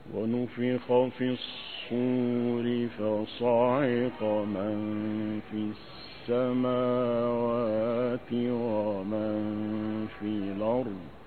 ونفخ في الصور فصعق من في السماوات ومن في الأرض